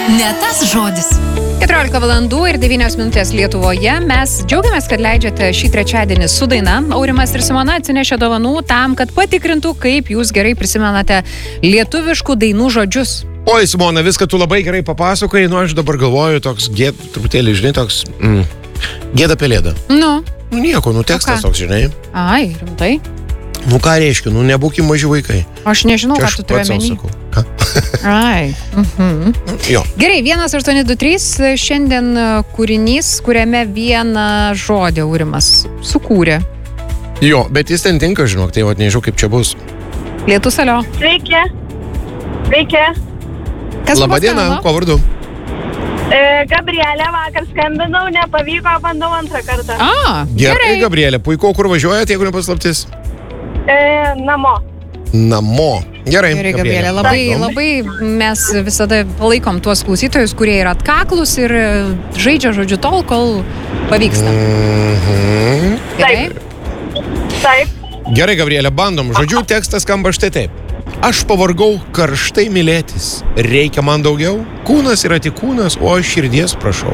Ne tas žodis. 14 valandų ir 9 minutės Lietuvoje. Mes džiaugiamės, kad leidžiate šį trečiadienį su daina. Aurimas ir Simona atsinešė dovanų tam, kad patikrintų, kaip jūs gerai prisimenate lietuviškų dainų žodžius. Oi, Simona, viską tu labai gerai papasakoji, aš dabar galvoju, toks truputėlį, žinai, toks gėda pelėda. Nu, Nieko, tekstas toks, žinai. Ai, rimtai. Ką reiškia, nebūkim maži vaikai. Aš nežinau, ką tu turi omeny. Ką? Ai. Jo. Gerai, 1823 šiandien kūrinys, kuriame vieną žodį Aurimas sukūrė. Jo, bet jis ten tinka, žinok, tai nežinau, kaip čia bus. Lietus, alio. Sveiki. Sveiki. Kas Labadiena, kuo vardu? Gabrielė, vakar skambinau, nepavyko, bandau antrą kartą. Gerai, Gabrielė, puiku, kur važiuojate, jeigu nepaslaptis? Namo. Namo. Gerai, Gabrielė, labai mes visada palaikom tuos klausytojus, kurie yra atkaklus ir žaidžia žodžiu tol, kol pavyksta. Gerai? Taip. Gerai, Gabrielė, bandom. Žodžiu, tekstas skamba štai taip. Aš pavargau karštai mylėtis. Reikia man daugiau. Kūnas yra tik kūnas, o aš širdies prašau.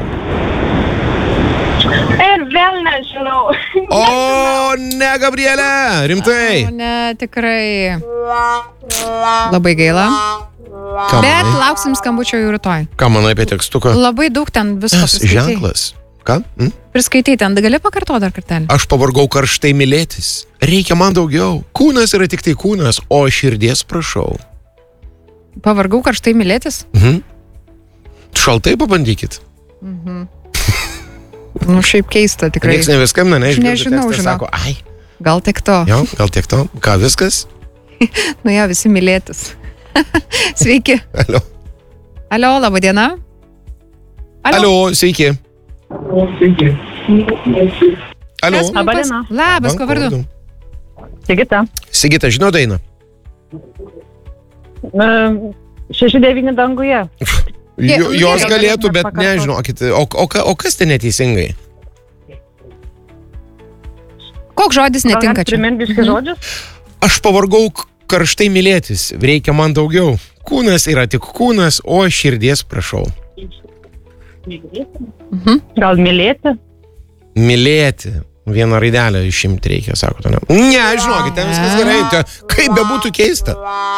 Ir vėl nežinau. O, ne, Gabrielė, rimtai. O, ne, tikrai. Labai gaila. Bet lauksim skambučio jau rytoj. Ką manai apie tekstuką? Labai daug ten visko priskaitai. Ženklas. Ką? Priskaitai ten, gali pakartoti dar kartelį? Aš pavargau karštai mylėtis. Reikia man daugiau. Kūnas yra tik tai kūnas, o širdies prašau. Pavargau karštai mylėtis? Šaltai pabandykit. Nu, šiaip keista, tikrai. Niekas neviskambina, Nežinau, sako, ai. Gal tik to. Jo, gal tiek to. Ką, viskas? Nu jo, visi mylėtis. Sveiki. Alio. Alio, laba diena. Alio, sveiki. Sveiki. Alio. Laba diena. Labas, kuo vardu? Sigita. Sigita, žinau dainą? 6-9 danguje. Jos galėtų, bet nežinokit. O kas tai neteisingai? Koks žodis netinka čia? Primint biškį žodžius? Aš pavargau karštai mylėtis. Reikia man daugiau. Kūnas yra tik kūnas, o širdies prašau. Gal mylėti? Mylėti. Vieną raidelę išimti reikia, sako to ne. Ne, žinokit, ten viskas gerai. Kaip bebūtų keista.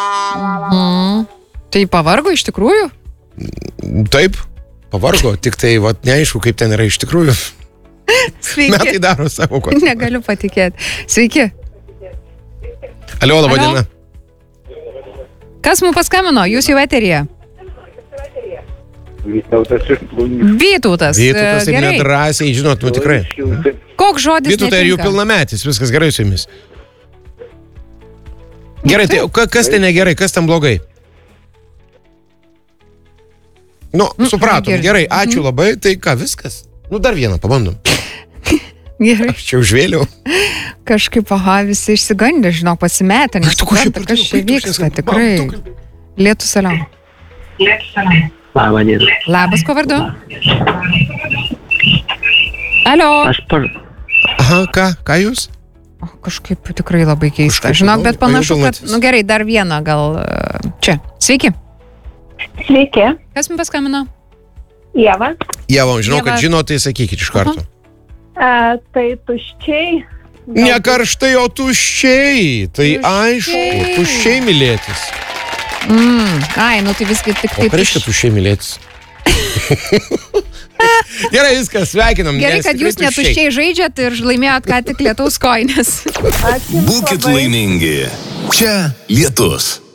Tai pavargo iš tikrųjų? Taip, pavargo, tik tai neaišku, kaip ten yra iš tikrųjų. Sveiki. Metai daro savo ko. Negaliu patikėti. Sveiki. Alio, laba diena. Kas mums paskambino? Jūs jau eteryje. Vytautas iš Plungės. Vytautas. Vytautas, taip Gerai. nedrąsiai, žinot, tikrai. Koks žodis Vytautai, ar jau netinka? pilnametis, viskas gerai su jumis. Gerai, tai kas ten negerai, kas ten blogai? Supratom, negirdi. gerai, ačiū labai, tai ką, viskas? Dar vieną, pabandom. Gerai. Aš čia užvėliau. Kažkaip, visi išsigandė, žinau, pasimetę, nes supranta, kas čia vyksta, tikrai. Lietus, alio. Labą dieną. Labas, kuo vardu? Alio. Aha, ką jūs? Kažkaip tikrai labai keista. Kažkaip, Žinok, bet panašu, kad, pilnatis. gerai, dar vieną gal čia. Sveiki. Sveiki. Kas mums paskambino? Ieva. Jeva, žinau, kad Ieva. žinot, tai sakykit iš karto. Tai tuščiai. Ne karštai, o tuščiai. Tai aišku, tuščiai mylėtis. Ai, tai visgi tik O ką reiškia tuščiai mylėtis? Gerai, viskas, sveikinam. Gerai, nes kad tikrai jūs netuščiai žaidžiat ir laimėjot ką tik lietaus kojines. Būkit laimingi. Čia Lietus.